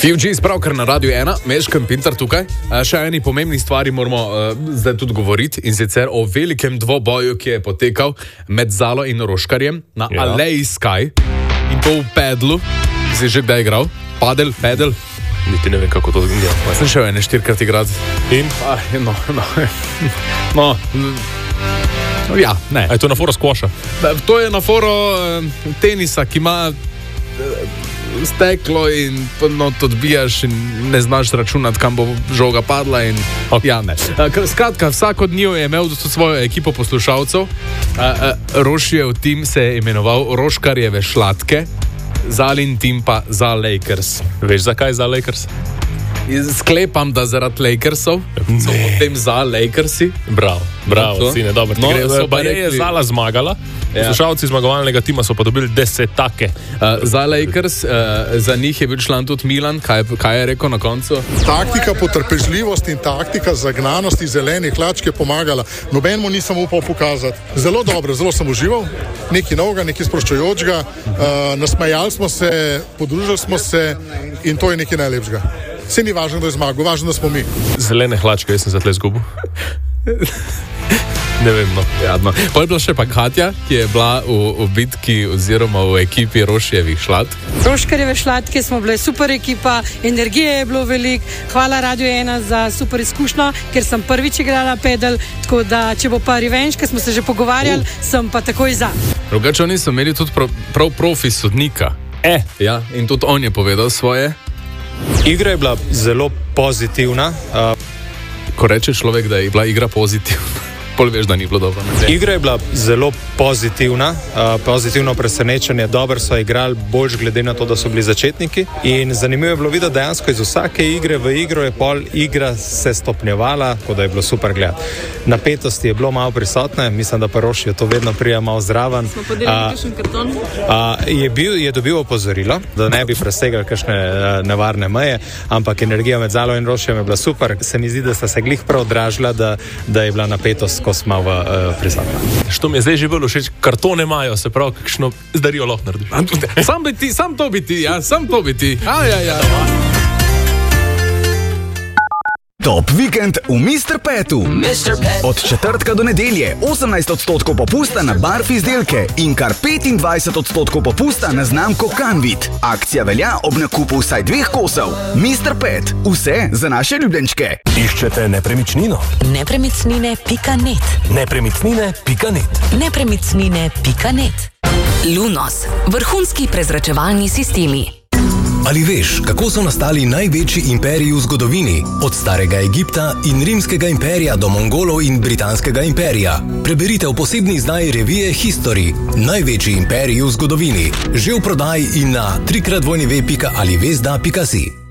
Fugees pravkar na Radiu 1, Meškem Pintar tukaj. Še eni pomembni stvari moramo zdaj tudi govoriti, in sicer o velikem dvoboju, ki je potekal med Zalo in Roškarjem na Aleji Sky. In to v pedlu. Si že kdaj igral? Pedel? Niti ne vem, kako to izgleda. Sem šel 4-krat igrati. In? Ja, ne. A je to na foro skvoša? To je na foro tenisa, ki ima steklo in not odbijaš in ne znaš računati, kam bo žoga padla in ja, ne. Skratka, vsak od njih je imel svojo ekipo poslušalcev. Rošijev tim se je imenoval Roškarjeve šlatke, Zalin tim pa za Lakers. Veš, zakaj za Lakers? Sklepam, da zaradi Lakersov so potem za Lakersi. Bravo, sine, dobro. Je Zala zmagala, poslušalci zmagovalnega tima so pa dobili 10 take. Za Lakers, za njih je bil član tudi Milan. Kaj je rekel na koncu? Taktika potrpežljivosti in taktika zagnanosti zelenih hlačk je pomagala. Nobenemu nisem upal pokazati. Zelo dobro, zelo sem užival. Nekaj novega, nekaj sproščujočega. Nasmejali smo se, podružili smo se in to je nekaj najlepšega. Vse ni važno, da je zmagal, važno, da smo mi. Zelene hlačke, jaz sem za tle zgubil. Ne vem, no. Jadno. Pa je bila še pa Katja, ki je bila v bitki oziroma v ekipi Rošijevih šlatk. Roškarjeve šlatke smo bile super ekipa, energije je bilo veliko. Hvala Radio 1 za super izkušnjo, ker sem prvič igrala pedal, tako da če bo pa revenge, ker smo se že pogovarjali, sem pa takoj za. Drugače oni so imeli tudi prav profi sodnika. Ja, in tudi on je povedal svoje. Igra je bila zelo pozitivna. Ko reče človek, da je bila igra pozitivna, pol veš, da ni bilo dobro. Igra je bila zelo pozitivna, pozitivno presenečenje, dobro so igrali, boljš glede na to, da so bili začetniki. In zanimivo je bilo videti, dejansko iz vsake igre v igro je pol igra se stopnjevala, tako da je bilo super gledati. Napetosti je bilo malo prisotne, mislim, da pa Roši je to vedno prija malo zraven. Smo podelili kakšen karton? Je dobil opozorilo, da ne bi presegali kakšne nevarne meje, ampak energija med Zalo in Rošijem je bila super. Se mi zdi, da sta se glih prav dražila, da je bila napetost, ko smo v prisotna. Što mi je zdaj že bilo všeč, kartone imajo, se pravi, kakšno zdarijo lahko narediš. Sam to bi ti. Top vikend v Mr. Petu. Od četrtka do nedelje 18% popusta na barf izdelke in kar 25% popusta na znamko Canvit. Akcija velja ob nakupu vsaj 2 kosov. Mr. Pet. Vse za naše ljubljenčke. Iščete nepremičnino? Nepremičnine.net Nepremičnine.net Lunos. Vrhunski prezračevalni sistemi. Ali veš, kako so nastali največji imperiji v zgodovini? Od starega Egipta in rimskega imperija do Mongolov in britanskega imperija. Preberite v posebni izdaji revije History. Največji imperiji v zgodovini. Že v prodaji in na www.alivezda.si.